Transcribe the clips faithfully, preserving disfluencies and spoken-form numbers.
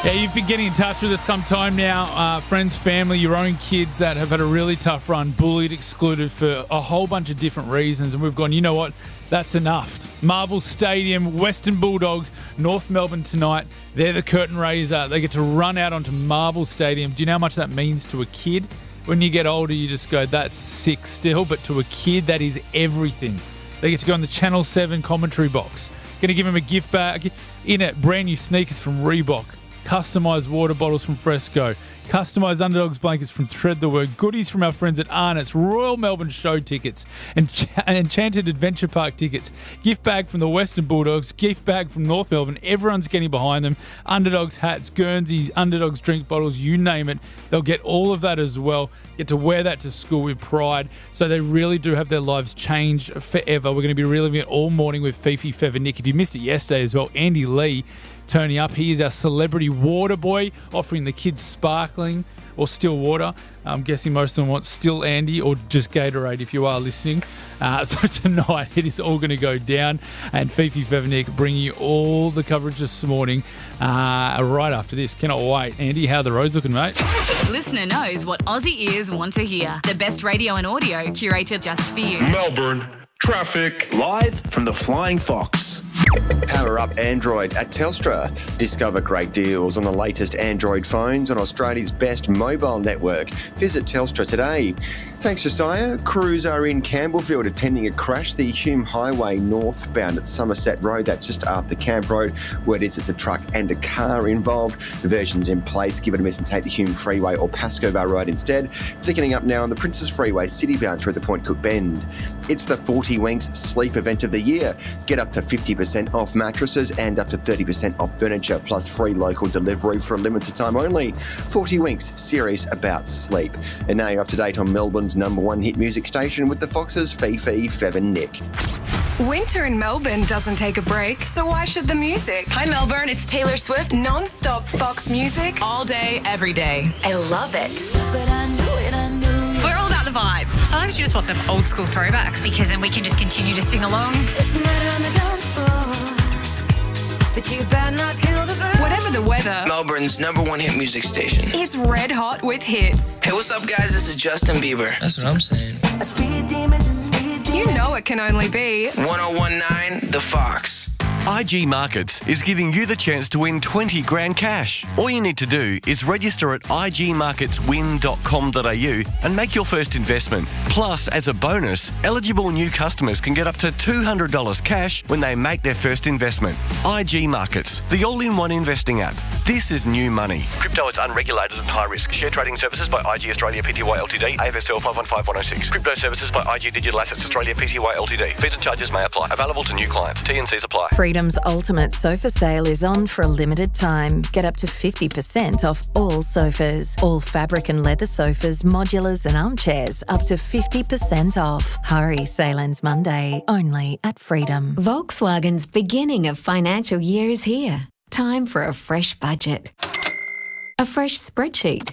Yeah, you've been getting in touch with us some time now. Uh, friends, family, your own kids that have had a really tough run, bullied, excluded for a whole bunch of different reasons. And we've gone, you know what? That's enough. Marvel Stadium, Western Bulldogs, North Melbourne tonight. They're the curtain raiser. They get to run out onto Marvel Stadium. Do you know how much that means to a kid? When you get older, you just go, that's sick still. But to a kid, that is everything. They get to go in the Channel seven commentary box. Going to give him a gift bag. In it, brand new sneakers from Reebok. Customised water bottles from Fresco, customised Underdogs blankets from Thread the Word, goodies from our friends at Arnott's, Royal Melbourne Show tickets, and Enchanted Adventure Park tickets, gift bag from the Western Bulldogs, gift bag from North Melbourne. Everyone's getting behind them. Underdogs hats, Guernseys, Underdogs drink bottles, you name it. They'll get all of that as well. Get to wear that to school with pride. So they really do have their lives changed forever. We're going to be reliving it all morning with Fifi, Fev and Nick. If you missed it yesterday as well, Andy Lee turning up. He is our celebrity water boy, offering the kids sparkling or still water. I'm guessing most of them want still Andy or just Gatorade if you are listening. Uh, so tonight it is all going to go down, and Fifi Fevernick bringing you all the coverage this morning uh, right after this. Cannot wait. Andy, how are the roads looking, mate? Listener knows what Aussie ears want to hear. The best radio and audio curated just for you. Melbourne traffic. Live from the Flying Fox. Power up Android at Telstra. Discover great deals on the latest Android phones on Australia's best mobile network. Visit Telstra today. Thanks, Josiah. Crews are in Campbellfield attending a crash. The Hume Highway northbound at Somerset Road. That's just after Camp Road. Word is it's a truck and a car involved. Diversions in place. Give it a miss and take the Hume Freeway or Pascoe Vale Road instead. Thickening up now on the Princes Freeway citybound through the Point Cook Bend. It's the forty Winks sleep event of the year. Get up to fifty percent off mattresses and up to thirty percent off furniture, plus free local delivery for a limited time only. forty Winks, serious about sleep. And now you're up to date on Melbourne's number one hit music station with the Foxes, Fifi, Fev and Nick. Winter in Melbourne doesn't take a break, so why should the music? Hi Melbourne, it's Taylor Swift. Non-stop Fox music. All day, every day. I love it. But I knew it, I knew it. We're all about the vibes. Sometimes you just want them old school throwbacks because then we can just continue to sing along. It's a night on the dance floor, but you better not kill the vibe. Whatever the weather, Melbourne's number one hit music station is red hot with hits. Hey, what's up, guys? This is Justin Bieber. That's what I'm saying. A speed demon, speed demon. You know it can only be one oh one nine The Fox. I G Markets is giving you the chance to win twenty grand cash. All you need to do is register at i g markets win dot com dot a u and make your first investment. Plus, as a bonus, eligible new customers can get up to two hundred dollars cash when they make their first investment. I G Markets, the all-in-one investing app. This is new money. Crypto is unregulated and high risk. Share trading services by I G Australia Pty Ltd, A F S L five one five one oh six. Crypto services by I G Digital Assets Australia Pty Ltd. Fees and charges may apply. Available to new clients. T and Cs apply. Freedom's ultimate sofa sale is on for a limited time. Get up to fifty percent off all sofas. All fabric and leather sofas, modulars and armchairs up to fifty percent off. Hurry, sale ends Monday, only at Freedom. Volkswagen's beginning of financial year is here. Time for a fresh budget. A fresh spreadsheet.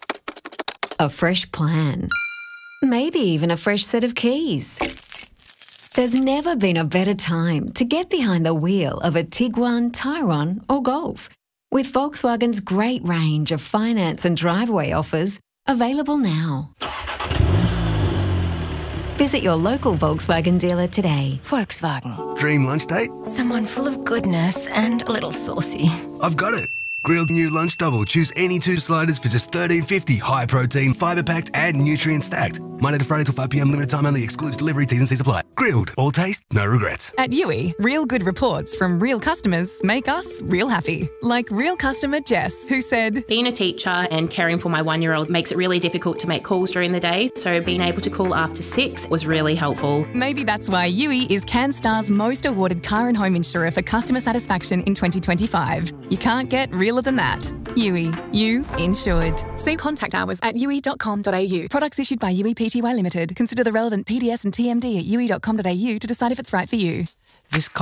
A fresh plan. Maybe even a fresh set of keys. There's never been a better time to get behind the wheel of a Tiguan, Tyrone or Golf. With Volkswagen's great range of finance and driveway offers available now. Visit your local Volkswagen dealer today. Volkswagen. Dream lunch date? Someone full of goodness and a little saucy. I've got it. Grilled new lunch double. Choose any two sliders for just thirteen fifty. High protein, fibre packed and nutrient stacked. Monday to Friday till five p m. Limited time only. Excludes delivery. T's and C's apply. Grilled. All taste, no regrets. At Yui, real good reports from real customers make us real happy. Like real customer Jess, who said, being a teacher and caring for my one-year-old makes it really difficult to make calls during the day, so being able to call after six was really helpful. Maybe that's why Yui is CanStar's most awarded car and home insurer for customer satisfaction in twenty twenty-five. You can't get realer than that. Yui, you insured. See contact hours at yui dot com dot a u. Products issued by Yui Pty Limited. Consider the relevant P D S and T M D at yui dot com dot a u to decide if it's right for you. This